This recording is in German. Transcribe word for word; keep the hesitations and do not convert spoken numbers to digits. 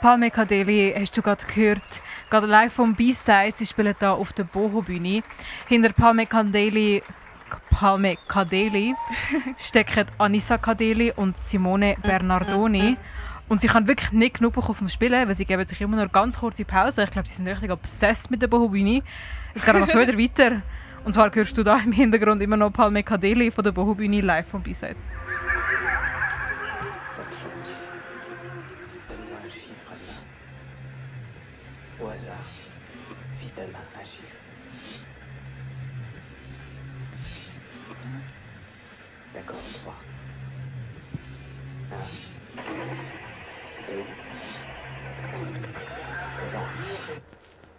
Palme Kadeli hast du gerade gehört, gerade live vom B-Side. Sie spielen hier auf der Boho-Bühne. Hinter Palme Kadeli, Palme Kadeli stecken Anissa Kadeli und Simone Bernardoni. Und sie kann wirklich nicht genug bekommen vom Spielen, weil sie geben sich immer nur ganz kurze Pause. Ich glaube, sie sind richtig obsessed mit der Boho-Bühne. Es geht noch schon wieder weiter. Und zwar hörst du da im Hintergrund immer noch Palme Kadeli von der Boho-Bühne live vom B-Sides. Au hasard, vite donne un chiffre. D'accord, trois.